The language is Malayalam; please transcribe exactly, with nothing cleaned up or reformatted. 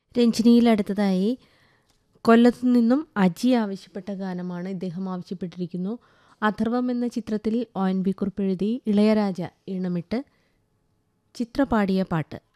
രഞ്ജിനിയിൽ അടുത്തതായി കൊല്ലത്തു നിന്നും അജി ആവശ്യപ്പെട്ട ഗാനമാണ്. ഇദ്ദേഹം ആവശ്യപ്പെട്ടിരിക്കുന്നു. അഥർവം എന്ന ചിത്രത്തിൽ ഒ എൻ വി കുറിപ്പ് എഴുതി ഇളയരാജ ഈണമിട്ട് ചിത്ര പാടിയ പാട്ട്.